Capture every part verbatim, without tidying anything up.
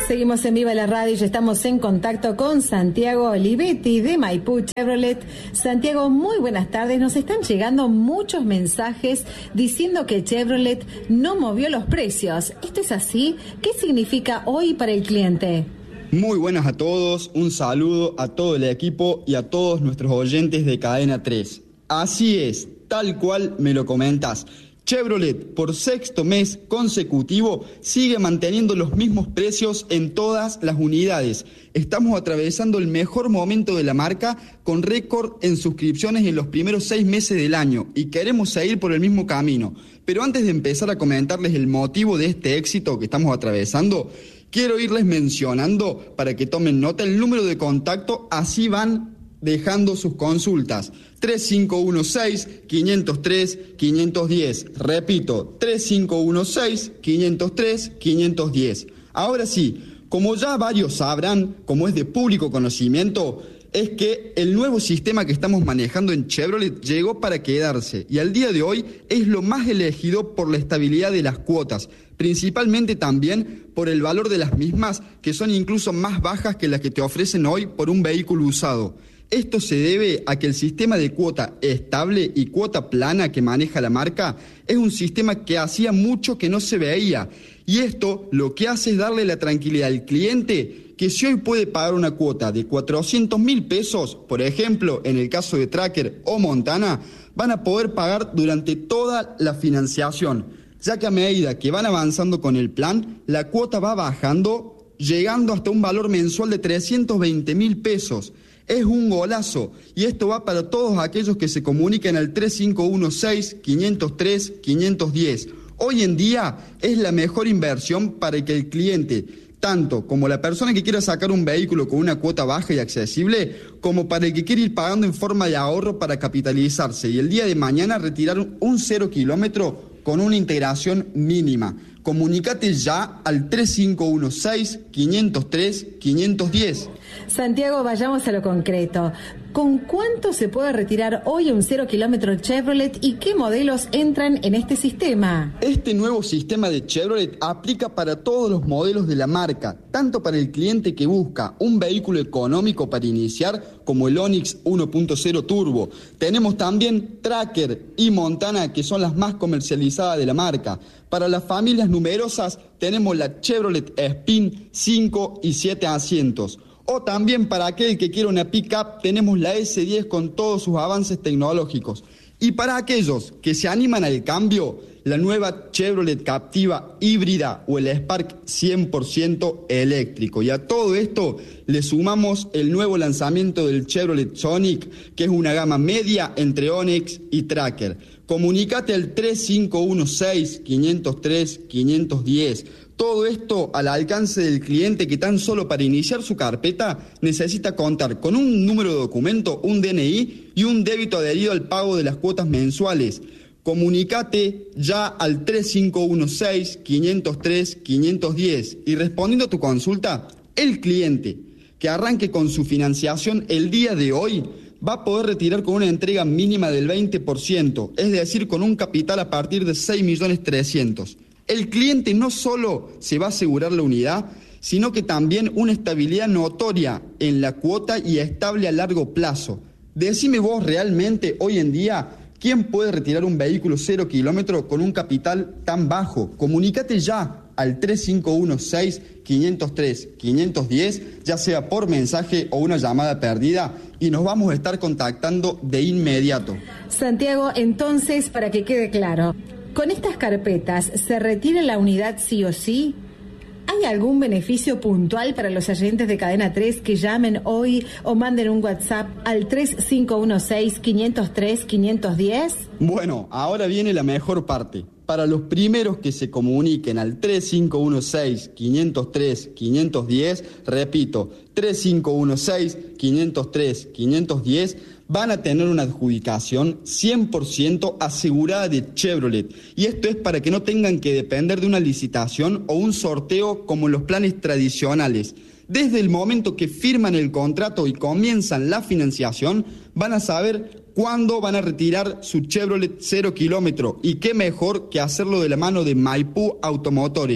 Seguimos en Viva la Radio y estamos en contacto con Santiago Olivetti de Maipú Chevrolet. Santiago, muy buenas tardes. Nos están llegando muchos mensajes diciendo que Chevrolet no movió los precios. ¿Esto es así? ¿Qué significa hoy para el cliente? Muy buenas a todos, un saludo a todo el equipo y a todos nuestros oyentes de Cadena tres. Así es, tal cual me lo comentas. Chevrolet, por sexto mes consecutivo, sigue manteniendo los mismos precios en todas las unidades. Estamos atravesando el mejor momento de la marca con récord en suscripciones en los primeros seis meses del año y queremos seguir por el mismo camino. Pero antes de empezar a comentarles el motivo de este éxito que estamos atravesando, quiero irles mencionando para que tomen nota el número de contacto, así van dejando sus consultas. tres cinco uno seis, cinco cero tres, cinco uno cero. Repito, tres cinco uno seis, cinco cero tres, cinco uno cero. Ahora sí, como ya varios sabrán, como es de público conocimiento, es que el nuevo sistema que estamos manejando en Chevrolet llegó para quedarse y al día de hoy es lo más elegido por la estabilidad de las cuotas, principalmente también por el valor de las mismas, que son incluso más bajas que las que te ofrecen hoy por un vehículo usado. Esto se debe a que el sistema de cuota estable y cuota plana que maneja la marca es un sistema que hacía mucho que no se veía, y esto lo que hace es darle la tranquilidad al cliente que si hoy puede pagar una cuota de cuatrocientos mil pesos, por ejemplo, en el caso de Tracker o Montana, van a poder pagar durante toda la financiación, ya que a medida que van avanzando con el plan, la cuota va bajando, llegando hasta un valor mensual de trescientos veinte mil pesos. Es un golazo, y esto va para todos aquellos que se comuniquen al tres cinco uno seis, cinco cero tres, cinco uno cero. Hoy en día es la mejor inversión para que el cliente, tanto como la persona que quiera sacar un vehículo con una cuota baja y accesible, como para el que quiere ir pagando en forma de ahorro para capitalizarse y el día de mañana retirar un cero kilómetro con una integración mínima. Comunícate ya al tres cinco uno seis, cinco cero tres, cinco uno cero. Santiago, vayamos a lo concreto. ¿Con cuánto se puede retirar hoy un cero kilómetro Chevrolet y qué modelos entran en este sistema? Este nuevo sistema de Chevrolet aplica para todos los modelos de la marca, tanto para el cliente que busca un vehículo económico para iniciar, como el Onix uno punto cero Turbo. Tenemos también Tracker y Montana, que son las más comercializadas de la marca. Para las familias numerosas tenemos la Chevrolet Spin cinco y siete asientos. O también para aquel que quiera una pick-up tenemos la ese diez con todos sus avances tecnológicos. Y para aquellos que se animan al cambio, la nueva Chevrolet Captiva híbrida o el Spark cien por ciento eléctrico. Y a todo esto le sumamos el nuevo lanzamiento del Chevrolet Sonic, que es una gama media entre Onix y Tracker. Comunícate al tres cinco uno seis, cinco cero tres, cinco uno cero. Todo esto al alcance del cliente que tan solo para iniciar su carpeta necesita contar con un número de documento, un D N I y un débito adherido al pago de las cuotas mensuales. Comunícate ya al tres cinco uno seis, cinco cero tres, cinco uno cero y respondiendo a tu consulta, el cliente que arranque con su financiación el día de hoy va a poder retirar con una entrega mínima del veinte por ciento, es decir, con un capital a partir de seis millones trescientos mil. El cliente no solo se va a asegurar la unidad, sino que también una estabilidad notoria en la cuota y estable a largo plazo. Decime vos realmente hoy en día, ¿quién puede retirar un vehículo cero kilómetro con un capital tan bajo? Comunícate ya al tres cinco uno seis, cinco cero tres, cinco uno cero, ya sea por mensaje o una llamada perdida, y nos vamos a estar contactando de inmediato. Santiago, entonces, para que quede claro, ¿con estas carpetas se retira la unidad sí o sí? ¿Hay algún beneficio puntual para los oyentes de Cadena tres que llamen hoy o manden un WhatsApp al tres cinco uno seis, cinco cero tres, cinco uno cero? Bueno, ahora viene la mejor parte. Para los primeros que se comuniquen al tres cinco uno seis, cinco cero tres, cinco uno cero, repito, tres cinco uno seis, cinco cero tres, cinco uno cero, van a tener una adjudicación cien por ciento asegurada de Chevrolet. Y esto es para que no tengan que depender de una licitación o un sorteo como en los planes tradicionales. Desde el momento que firman el contrato y comienzan la financiación, van a saber cuándo van a retirar su Chevrolet cero kilómetro. Y qué mejor que hacerlo de la mano de Maipú Automotores,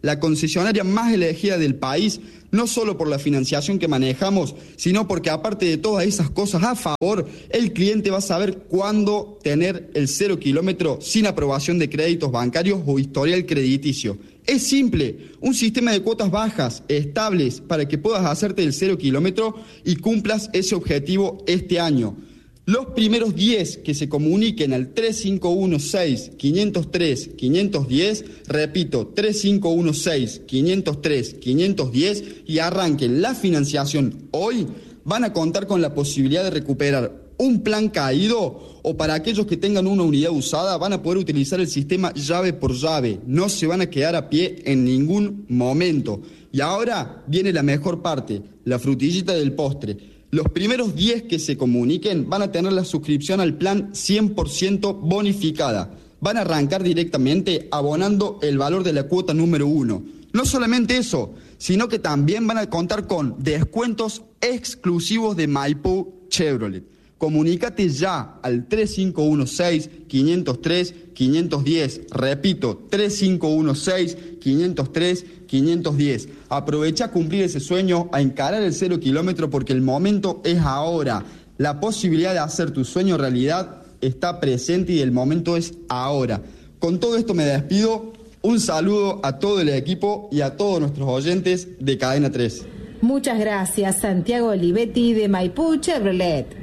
la concesionaria más elegida del país, no solo por la financiación que manejamos, sino porque aparte de todas esas cosas a favor, el cliente va a saber cuándo tener el cero kilómetro sin aprobación de créditos bancarios o historial crediticio. Es simple, un sistema de cuotas bajas, estables, para que puedas hacerte el cero kilómetro y cumplas ese objetivo este año. Los primeros diez que se comuniquen al tres cinco uno seis, cinco cero tres, cinco uno cero, repito, tres cinco uno seis, cinco cero tres, cinco uno cero, y arranquen la financiación hoy, van a contar con la posibilidad de recuperar un plan caído, o para aquellos que tengan una unidad usada van a poder utilizar el sistema llave por llave, no se van a quedar a pie en ningún momento. Y ahora viene la mejor parte, la frutillita del postre. Los primeros diez que se comuniquen van a tener la suscripción al plan cien por ciento bonificada. Van a arrancar directamente abonando el valor de la cuota número uno. No solamente eso, sino que también van a contar con descuentos exclusivos de Maipú Chevrolet. Comunícate ya al tres cinco uno seis, cinco cero tres, cinco uno cero. Repito, tres cinco uno seis, cinco cero tres, cinco uno cero. Aprovecha a cumplir ese sueño, a encarar el cero kilómetro, porque el momento es ahora. La posibilidad de hacer tu sueño realidad está presente y el momento es ahora. Con todo esto me despido. Un saludo a todo el equipo y a todos nuestros oyentes de Cadena tres. Muchas gracias, Santiago Olivetti de Maipú Chevrolet.